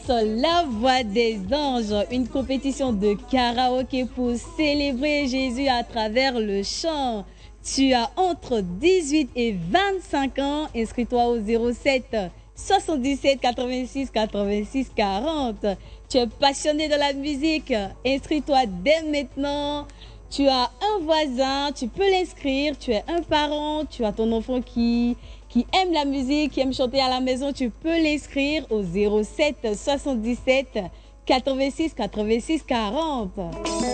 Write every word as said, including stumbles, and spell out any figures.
La voix des anges, une compétition de karaoké pour célébrer Jésus à travers le chant. Tu as entre dix-huit et vingt-cinq ans, inscris-toi au zéro sept soixante-dix-sept quatre-vingt-six quatre-vingt-six quarante. Tu es passionné de la musique, inscris-toi dès maintenant. Tu as un voisin, tu peux l'inscrire, tu es un parent, tu as ton enfant qui, qui aime la musique, qui aime chanter à la maison, tu peux l'inscrire au zéro sept soixante-dix-sept quatre-vingt-six quatre-vingt-six quarante.